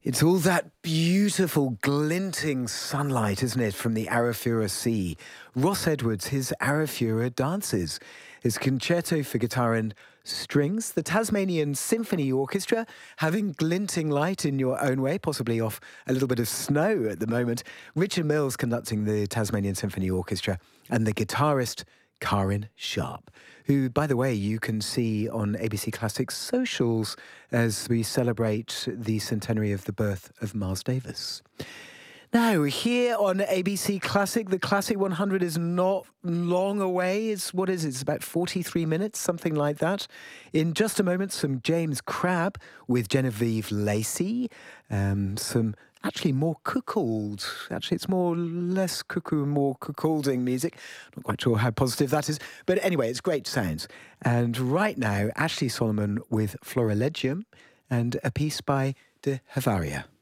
It's all that beautiful glinting sunlight, isn't it, from the Arafura Sea. Ross Edwards, his Arafura dances, his concerto for guitar and strings, the Tasmanian Symphony Orchestra, having glinting light in your own way, possibly off a little bit of snow at the moment. Richard Mills conducting the Tasmanian Symphony Orchestra, and the guitarist Karen Sharp, who, by the way, you can see on ABC Classic's socials as we celebrate the centenary of the birth of Miles Davis. Now, here on ABC Classic, the Classic 100 is not long away. It's about 43 minutes, something like that. In just a moment, some James Crabb with Genevieve Lacey, some actually more cuckold. Actually, it's less cuckoo and more cuckolding music. Not quite sure how positive that is. But anyway, it's great sounds. And right now, Ashley Solomon with Florilegium and a piece by De Havaria.